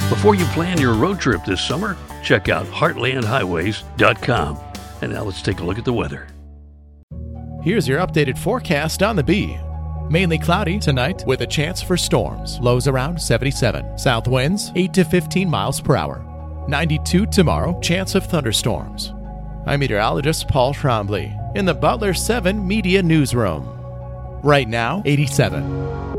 Before you plan your road trip this summer, check out heartlandhighways.com. And now let's take a look at the weather. Here's your updated forecast on the Bee. Mainly cloudy tonight with a chance for storms. Lows around 77. South winds 8 to 15 miles per hour. 92 tomorrow. Chance of thunderstorms. I'm meteorologist Paul Trombley in the Butler 7 Media Newsroom. Right now, 87.